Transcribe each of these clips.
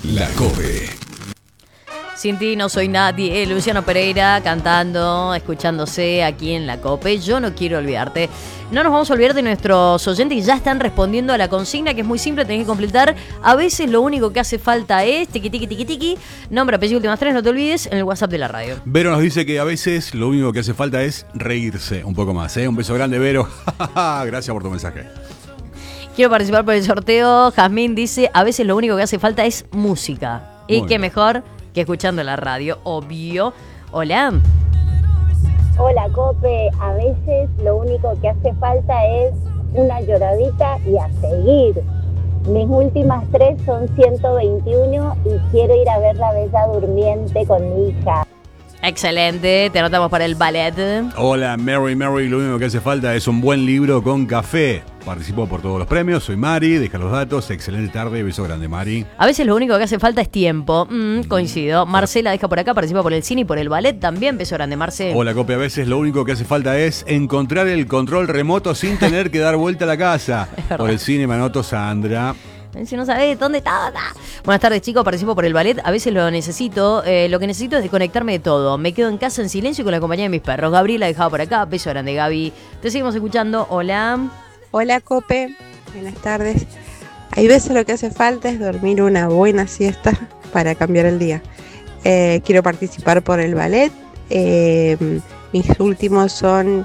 La COPE. Sin ti no soy nadie. Luciano Pereira cantando, escuchándose aquí en La COPE. Yo no quiero olvidarte. No nos vamos a olvidar de nuestros oyentes que ya están respondiendo a la consigna, que es muy simple, tenés que completar. A veces lo único que hace falta es tiqui tiqui tiqui tiqui. Nombre, apellido, últimas tres, no te olvides, en el WhatsApp de la radio. Vero nos dice que a veces lo único que hace falta es reírse un poco más, ¿eh? Un beso grande, Vero. Gracias por tu mensaje. Quiero participar por el sorteo. Jazmín dice, a veces lo único que hace falta es música. Y qué mejor que escuchando la radio, obvio. Hola. Hola, Cope. A veces lo único que hace falta es una lloradita y a seguir. Mis últimas tres son 121 y quiero ir a ver La Bella Durmiente con mi hija. Excelente, te anotamos para el ballet. Hola, Mary, lo único que hace falta es un buen libro con café. Participó por todos los premios, soy Mari, deja los datos, excelente tarde, beso grande, Mari. A veces lo único que hace falta es tiempo, coincido. Marcela deja por acá, participa por el cine y por el ballet también, beso grande, Marce. Hola, Cope, a veces lo único que hace falta es encontrar el control remoto sin tener que dar vuelta a la casa. Por el cine me anoto Sandra. Si no sabés dónde está. Buenas tardes, chicos, participo por el ballet. A veces lo necesito. Lo que necesito es desconectarme de todo. Me quedo en casa en silencio con la compañía de mis perros. Gabriela dejaba por acá. Beso grande, Gaby. Te seguimos escuchando. Hola. Hola, Cope. Buenas tardes. Hay veces lo que hace falta es dormir una buena siesta para cambiar el día. Quiero participar por el ballet. Mis últimos son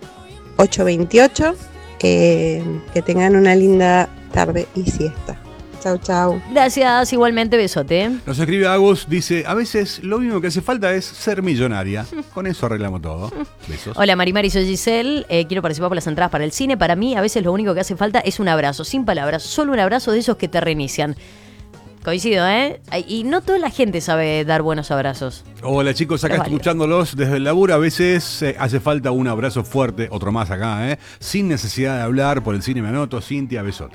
8:28. Que tengan una linda tarde y siesta. Chau, chau. Gracias, igualmente, besote. Nos escribe Agus, dice, a veces lo único que hace falta es ser millonaria. Con eso arreglamos todo. Besos. Hola, Marimari, soy Giselle. Quiero participar por las entradas para el cine. Para mí, a veces lo único que hace falta es un abrazo, sin palabras. Solo un abrazo de esos que te reinician. Coincido, ¿eh? Y no toda la gente sabe dar buenos abrazos. Hola, chicos, acá escuchándolos desde el laburo. A veces hace falta un abrazo fuerte, otro más acá, ¿eh? Sin necesidad de hablar, por el cine me anoto. Cintia, besote.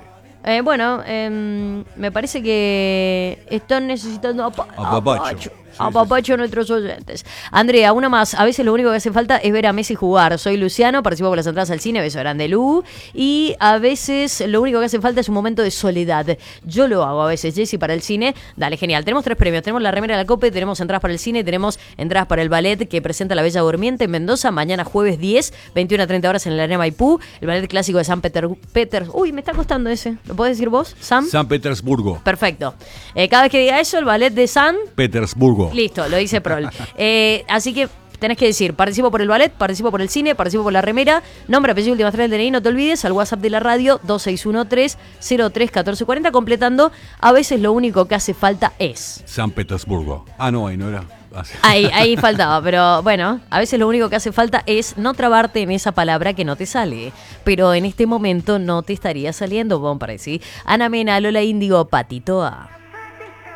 Me parece que están necesitando apapacho a nuestros oyentes. Andrea, una más. A veces lo único que hace falta es ver a Messi jugar. Soy Luciano, participo por las entradas al cine, beso grande, Lu. Y a veces lo único que hace falta es un momento de soledad. Yo lo hago a veces, Jessy, para el cine. Dale, genial. Tenemos 3 premios. Tenemos la remera de la COPE, tenemos entradas para el cine, tenemos entradas para el ballet que presenta La Bella Durmiente en Mendoza, mañana jueves 10, 21 a 30 horas en la Arena Maipú. El ballet clásico de San Petersburgo. Uy, me está costando ese. ¿Lo podés decir vos, Sam? San Petersburgo. Perfecto. Cada vez que diga eso, el ballet de San Petersburgo. Listo, lo dice Prol. Así que tenés que decir, participo por el ballet, participo por el cine, participo por la remera, nombre, apellido, últimas tres del DNI, no te olvides, al WhatsApp de la radio 2613-031440, completando, a veces lo único que hace falta es... San Petersburgo. No, ahí no era... Ahí faltaba, pero bueno, a veces lo único que hace falta es no trabarte en esa palabra que no te sale, pero en este momento no te estaría saliendo, bon, parece. Ana Mena, Lola Índigo, Patito A.